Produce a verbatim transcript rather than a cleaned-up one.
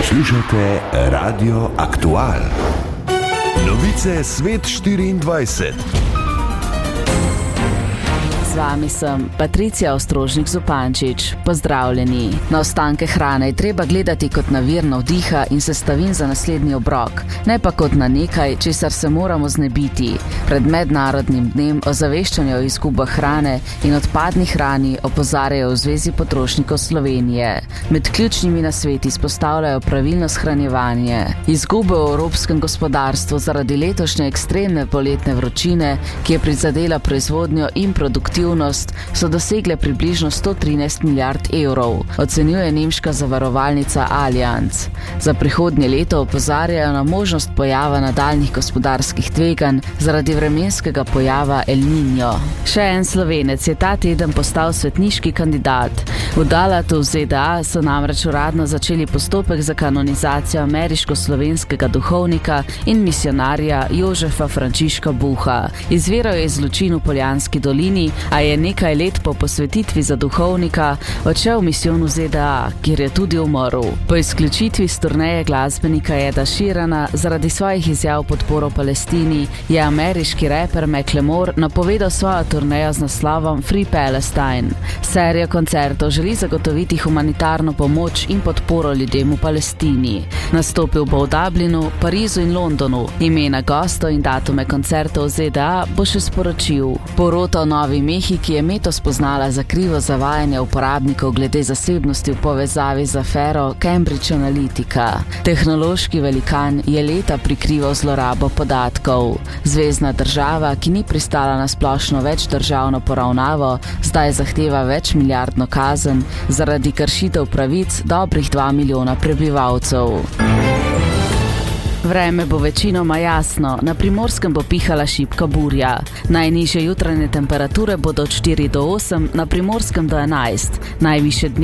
Poslušate Radio Aktual. Novice Svet štiriindvajset. Z vami sem Patricija Ostrožnik-Zupančič. Pozdravljeni. Na ostanke hrane je treba gledati kot na vir navdiha in sestavin za naslednji obrok, ne pa kot na nekaj, česar se moramo znebiti. Pred mednarodnim dnem ozaveščanja o izgubah hrane in odpadni hrani opozarjajo v Zvezi potrošnikov Slovenije. Med ključnimi nasveti izpostavljajo pravilno shranjevanje. Izgube v evropskem gospodarstvu zaradi letošnje ekstremne poletne vročine, ki je prizadela proizvodnjo in produktivnost, so dosegle približno sto trinajst milijard evrov, ocenjuje nemška zavarovalnica Allianz. Za prihodnje leto opozarjajo na možnost pojava nadaljnjih gospodarskih tveganj zaradi vremenskega pojava El Niño. Še en Slovenec je ta teden postal svetniški kandidat. V Dallatu v Z D A so namreč uradno začeli postopek za kanonizacijo ameriško-slovenskega duhovnika in misionarja Jožefa Frančiška Buha. Izviral je iz zločin v Poljanski dolini, a je nekaj let po posvetitvi za duhovnika odšel v misijon v Z D A, kjer je tudi umrl. Po izključitvi s turneje glasbenika Eda Sheerana zaradi svojih izjav podporo Palestini je ameriški reper Macklemore napovedal svojo turnejo z naslovom Free Palestine. Serijo koncertov želi zagotoviti humanitarno pomoč in podporo ljudem v Palestini. Nastopil bo v Dublinu, Parizu in Londonu. Imena gostov in datume koncertov v Z D A bo še sporočil. Porota v Novi Mehiki je Meta spoznala za krivo zavajanje uporabnikov glede zasebnosti v povezavi z afero Cambridge Analytica. Tehnološki velikan je leta prikrival zlorabo podatkov. Zvezna država, ki ni pristala na splošno večdržavno poravnavo, zdaj zahteva več milijardno kazen zaradi kršitev pravic dobrih dva milijona prebivalcev. Vreme bo večinoma jasno, na Primorskem bo pihala šibka burja. Najnižje jutranje temperature bodo od štiri do osem, na Primorskem do enajst, najvišje dnevne